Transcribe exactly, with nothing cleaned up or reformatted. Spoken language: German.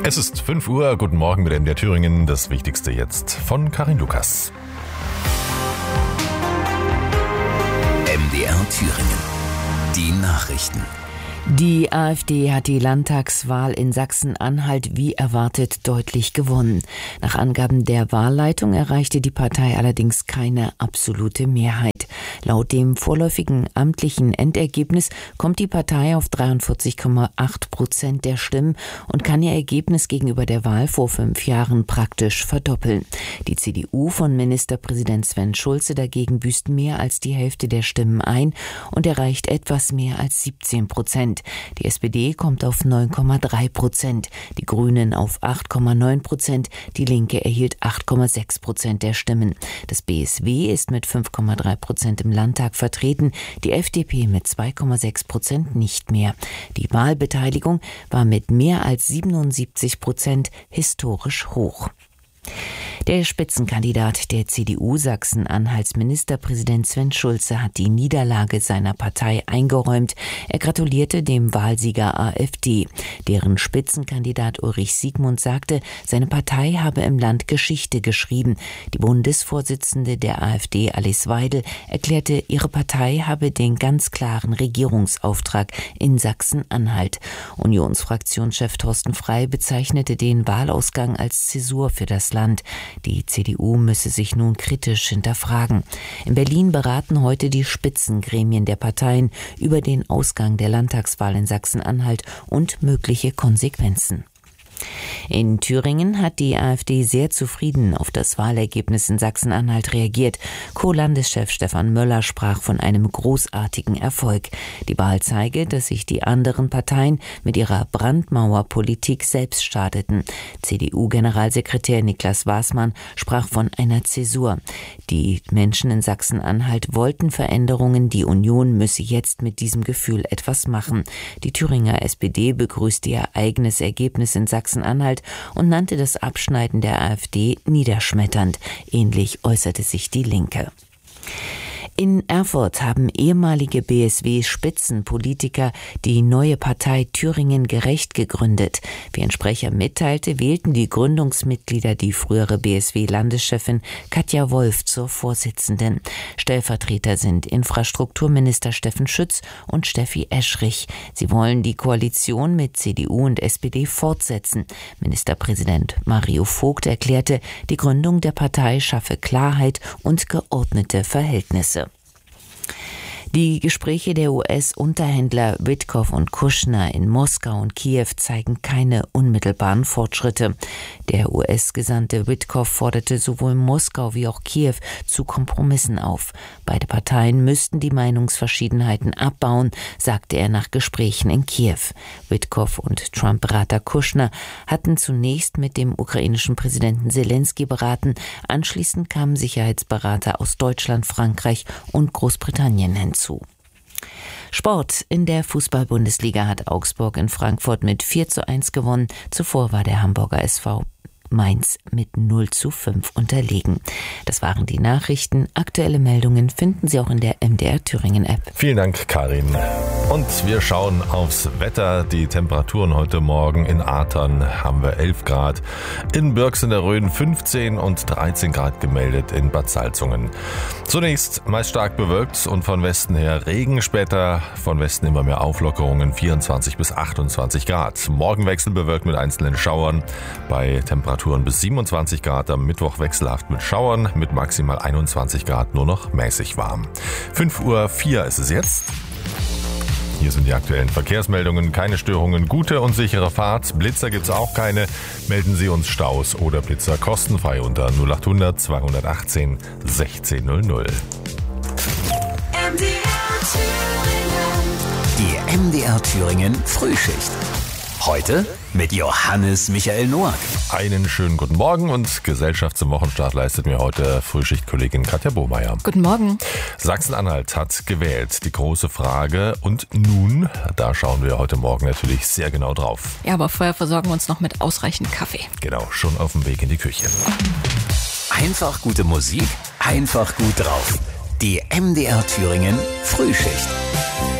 Es ist fünf Uhr, guten Morgen mit M D R Thüringen, das Wichtigste jetzt von Karin Lukas. M D R Thüringen, die Nachrichten. Die AfD hat die Landtagswahl in Sachsen-Anhalt wie erwartet deutlich gewonnen. Nach Angaben der Wahlleitung erreichte die Partei allerdings keine absolute Mehrheit. Laut dem vorläufigen amtlichen Endergebnis kommt die Partei auf dreiundvierzig Komma acht Prozent der Stimmen und kann ihr Ergebnis gegenüber der Wahl vor fünf Jahren praktisch verdoppeln. Die C D U von Ministerpräsident Sven Schulze dagegen büßt mehr als die Hälfte der Stimmen ein und erreicht etwas mehr als siebzehn Prozent. Die S P D kommt auf neun Komma drei Prozent, die Grünen auf acht Komma neun Prozent, die Linke erhielt acht Komma sechs Prozent der Stimmen. Das B S W ist mit fünf Komma drei Prozent im Landtag vertreten, die F D P mit zwei Komma sechs Prozent nicht mehr. Die Wahlbeteiligung war mit mehr als siebenundsiebzig Prozent historisch hoch. Der Spitzenkandidat der C D U Sachsen-Anhalts Ministerpräsident Sven Schulze hat die Niederlage seiner Partei eingeräumt. Er gratulierte dem Wahlsieger AfD. Deren Spitzenkandidat Ulrich Siegmund sagte, seine Partei habe im Land Geschichte geschrieben. Die Bundesvorsitzende der AfD, Alice Weidel, erklärte, ihre Partei habe den ganz klaren Regierungsauftrag in Sachsen-Anhalt. Unionsfraktionschef Thorsten Frey bezeichnete den Wahlausgang als Zäsur für das Land. Die C D U müsse sich nun kritisch hinterfragen. In Berlin beraten heute die Spitzengremien der Parteien über den Ausgang der Landtagswahl in Sachsen-Anhalt und mögliche Konsequenzen. In Thüringen hat die AfD sehr zufrieden auf das Wahlergebnis in Sachsen-Anhalt reagiert. Co-Landeschef Stefan Möller sprach von einem großartigen Erfolg. Die Wahl zeige, dass sich die anderen Parteien mit ihrer Brandmauerpolitik selbst schadeten. C D U-Generalsekretär Niklas Waßmann sprach von einer Zäsur. Die Menschen in Sachsen-Anhalt wollten Veränderungen, die Union müsse jetzt mit diesem Gefühl etwas machen. Die Thüringer S P D begrüßte ihr eigenes Ergebnis in Sachsen-Anhalt und nannte das Abschneiden der AfD niederschmetternd. Ähnlich äußerte sich die Linke. In Erfurt haben ehemalige B S W-Spitzenpolitiker die neue Partei Thüringen gerecht gegründet. Wie ein Sprecher mitteilte, wählten die Gründungsmitglieder die frühere B S W-Landeschefin Katja Wolf zur Vorsitzenden. Stellvertreter sind Infrastrukturminister Steffen Schütz und Steffi Eschrich. Sie wollen die Koalition mit C D U und S P D fortsetzen. Ministerpräsident Mario Vogt erklärte, die Gründung der Partei schaffe Klarheit und geordnete Verhältnisse. Die Gespräche der U S-Unterhändler Witkoff und Kushner in Moskau und Kiew zeigen keine unmittelbaren Fortschritte. Der U S-Gesandte Witkoff forderte sowohl Moskau wie auch Kiew zu Kompromissen auf. Beide Parteien müssten die Meinungsverschiedenheiten abbauen, sagte er nach Gesprächen in Kiew. Witkoff und Trump-Berater Kushner hatten zunächst mit dem ukrainischen Präsidenten Selensky beraten. Anschließend kamen Sicherheitsberater aus Deutschland, Frankreich und Großbritannien hinzu. Sport. In der Fußball-Bundesliga hat Augsburg in Frankfurt mit vier zu eins gewonnen. Zuvor war der Hamburger S V Mainz mit null zu fünf unterlegen. Das waren die Nachrichten. Aktuelle Meldungen finden Sie auch in der M D R Thüringen App. Vielen Dank, Karin. Und wir schauen aufs Wetter. Die Temperaturen heute Morgen in Athern haben wir elf Grad, in Birks in der Rhön fünfzehn und dreizehn Grad gemeldet in Bad Salzungen. Zunächst meist stark bewölkt und von Westen her Regen, später von Westen immer mehr Auflockerungen, vierundzwanzig bis achtundzwanzig Grad. Morgen wechselbewölkt mit einzelnen Schauern bei Temperaturen bis siebenundzwanzig Grad, am Mittwoch wechselhaft mit Schauern, mit maximal einundzwanzig Grad nur noch mäßig warm. fünf Uhr vier ist es jetzt. Hier sind die aktuellen Verkehrsmeldungen. Keine Störungen, gute und sichere Fahrt. Blitzer gibt's auch keine. Melden Sie uns Staus oder Blitzer kostenfrei unter null achthundert zweihundertachtzehn sechzehn null null. Die M D R Thüringen Frühschicht. Heute mit Johannes Michael Noack. Einen schönen guten Morgen und Gesellschaft zum Wochenstart leistet mir heute Frühschichtkollegin Katja Bohmeier. Guten Morgen. Sachsen-Anhalt hat gewählt. Die große Frage. Und nun, da schauen wir heute Morgen natürlich sehr genau drauf. Ja, aber vorher versorgen wir uns noch mit ausreichend Kaffee. Genau, schon auf dem Weg in die Küche. Einfach gute Musik, einfach gut drauf. Die M D R Thüringen Frühschicht.